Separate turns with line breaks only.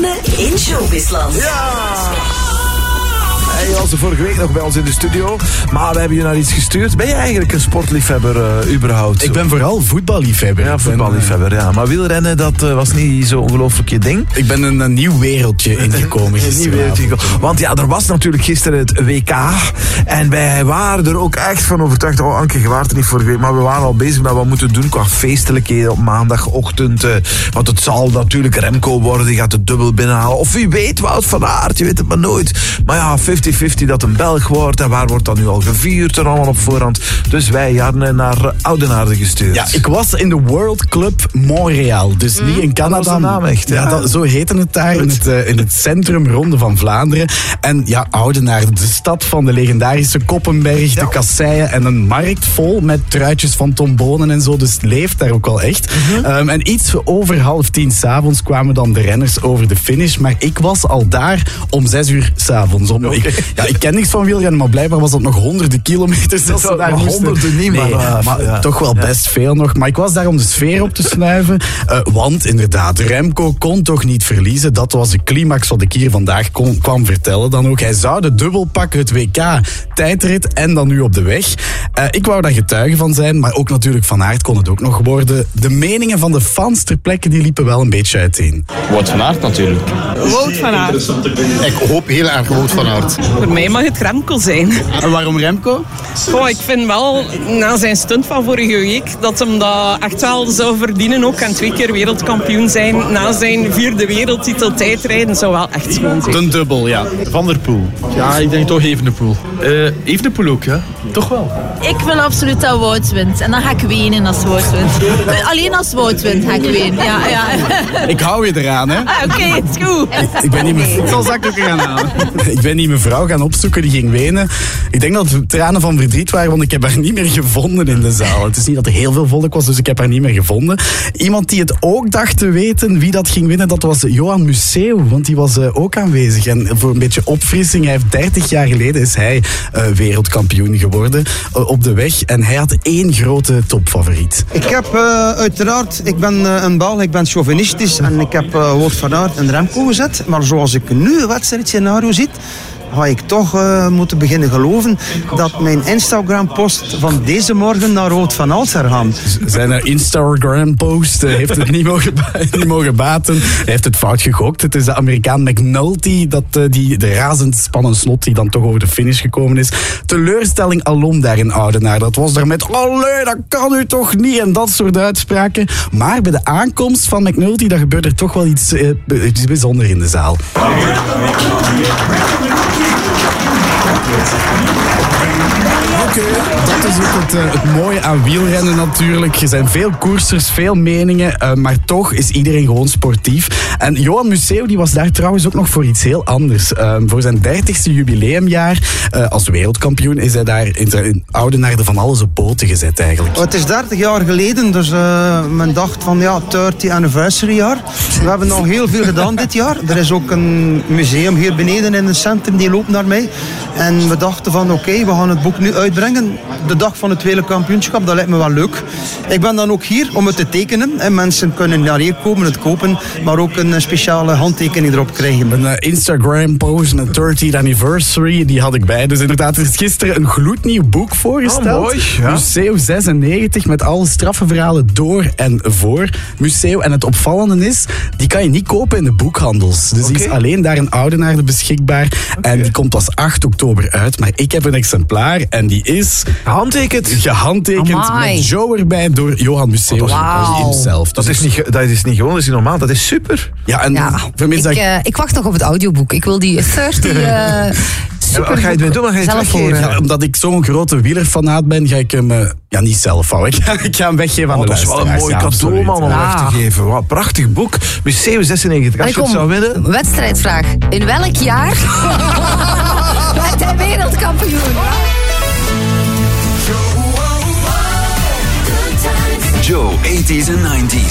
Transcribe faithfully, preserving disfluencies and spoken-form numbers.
Wielrennen in Showbizland.
Ja! Hij was de vorige week nog bij ons in de studio, maar we hebben je naar iets gestuurd. Ben je eigenlijk een sportliefhebber uh, überhaupt?
Ik ben vooral voetballiefhebber.
Ja, voetballiefhebber, ja. Maar wielrennen, dat uh, was niet zo ongelooflijk je ding.
Ik ben een, een nieuw wereldje ingekomen
Een nieuw wereldje ingekomen. Want ja, er was natuurlijk gisteren het W K. En wij waren er ook echt van overtuigd. Oh, Anke, je waart er niet vorige week, maar we waren al bezig met wat we moeten doen qua feestelijkheden op maandagochtend. Uh, want het zal natuurlijk Remco worden, die gaat de dubbel binnenhalen. Of wie weet, Wout van Aert, je weet het maar nooit. Maar ja, vijftig vijftig dat een Belg wordt. En waar wordt dat nu al gevierd en allemaal op voorhand. Dus wij hadden naar Oudenaarde gestuurd.
Ja, ik was in de World Club Montreal. Dus mm, niet in Canada.
Dat was de naam echt.
Ja,
ja.
Dat, zo heette het daar in het, uh, in het centrum Ronde van Vlaanderen. En ja, Oudenaarde, de stad van de legendarische Koppenberg, ja. de kasseien en een markt vol met truitjes van Tom Bonen en zo. Dus het leeft daar ook wel echt. Mm-hmm. Um, en iets over half tien s'avonds kwamen dan de renners over de finish. Maar ik was al daar om zes uur s'avonds. Om, okay. ik, ja, ik ken niks van wielrennen, maar blijkbaar was dat nog honderden kilometers. Dat ze daar
honderden niet,
nee,
maar,
maar
ja.
toch wel best ja. veel nog. Maar ik was daar om de sfeer op te snuiven. Uh, want inderdaad, Remco kon toch niet verliezen. Dat was de climax wat ik hier vandaag kon, kwam vertellen dan ook. Hij zou de dubbel pakken, het W K tijdrit en dan nu op de weg. Uh, ik wou daar getuige van zijn, maar ook natuurlijk Van Aert kon het ook nog worden. De meningen van de fans ter plekke die liepen wel een beetje uiteen.
Wout van Aert natuurlijk.
Wout van Aert.
Ik hoop heel erg Wout van Aert.
Voor mij mag het Remco zijn.
En waarom Remco?
Oh, ik vind wel, na zijn stunt van vorige week, dat hem dat echt wel zou verdienen. Ook en twee keer wereldkampioen zijn. Na zijn vierde wereldtitel tijdrijden zou wel echt schoon zijn.
De dubbel, ja.
Van der Poel. Ja, ik denk toch Evenepoel. Uh, Evenepoel ook, ja. Toch wel.
Ik wil absoluut dat Wout wint. En dan ga ik wenen als Wout wint. Alleen als Wout wint ga ik wenen. Ja, ja.
Ik hou je eraan, hè.
Ah, Oké, okay, het is goed.
Ik ben niet mijn... Ik zal zakdoeken gaan halen. Ik ben niet mijn vrouw gaan opzoeken, die ging wenen. Ik denk dat het tranen van verdriet waren, want ik heb haar niet meer gevonden in de zaal. Het is niet dat er heel veel volk was, dus ik heb haar niet meer gevonden. Iemand die het ook dacht te weten wie dat ging winnen, dat was Johan Museeuw, want die was uh, ook aanwezig. En voor een beetje opfrissing, hij heeft dertig jaar geleden is hij uh, wereldkampioen geworden uh, op de weg. En hij had één grote topfavoriet.
Ik heb uh, uiteraard, ik ben uh, een Belg, ik ben chauvinistisch en ik heb uh, Wout van Aert en Remco gezet. Maar zoals ik nu het wedstrijdscenario zie, ga ik toch uh, moeten beginnen geloven dat mijn Instagram-post van deze morgen naar Wout van Aert zou gaan.
Zijn Instagram-post uh, heeft het niet mogen, niet mogen baten. Hij heeft het fout gegokt. Het is de Amerikaan McNulty, dat, uh, die, de razendspannen snot die dan toch over de finish gekomen is. Teleurstelling alom daar in Oudenaarde. Dat was daar met, allee, dat kan u toch niet, en dat soort uitspraken. Maar bij de aankomst van McNulty, dat gebeurde er toch wel iets, uh, iets bijzonders in de zaal. Oké, okay, dat is ook het, uh, het mooie aan wielrennen natuurlijk. Er zijn veel koersers, veel meningen, uh, maar toch is iedereen gewoon sportief. En Johan Museeuw die was daar trouwens ook nog voor iets heel anders. Uh, voor zijn dertigste jubileumjaar uh, als wereldkampioen is hij daar in, in Oudenaarde van alles op poten gezet eigenlijk.
Het is dertig jaar geleden, dus uh, men dacht van ja, dertig anniversary jaar. We hebben nog heel veel gedaan dit jaar. Er is ook een museum hier beneden in het centrum, die loopt naar mij. En we dachten van oké, okay, we gaan het boek nu uitbrengen. De dag van het wereldkampioenschap, dat lijkt me wel leuk. Ik ben dan ook hier om het te tekenen. En mensen kunnen naar hier komen, het kopen, maar ook een speciale handtekening erop krijgen.
Een uh, Instagram post met dertieth anniversary, die had ik bij. Dus inderdaad, er is gisteren een gloednieuw boek voorgesteld.
Oh, mooi. Ja.
Museeuw zesennegentig, met alle straffe verhalen door en voor Museeuw. En het opvallende is, die kan je niet kopen in de boekhandels. Dus okay. Die is alleen daar in Oudenaarde beschikbaar. Okay. En die komt pas acht oktober uit. Maar ik heb een exemplaar en die is...
Gehandtekend?
Gehandtekend. Amai. Met Joe erbij door Johan Museeuw himself.
Dat is, niet, dat is niet gewoon, dat is niet normaal. Dat is super.
Ja, en ja, ik, dat... uh, ik wacht nog op het audioboek. Ik wil die dertig... Uh,
Super. Ja, ga je het mee doen? Ga je het weggeven?
Ja, omdat ik zo'n grote wielerfanaat ben, ga ik hem uh, ja, niet zelf houden. Ik ga, ik ga hem weggeven aan
oh,
de
luisteraars. Dat is wel een mooi cadeau, ja, man, om ja. weg te geven. Wow, prachtig boek. Museeuw zesennegentig. Als je het zou winnen...
Wedstrijdvraag. In welk jaar werd hij wereldkampioen?
Joe, eighties and nineties.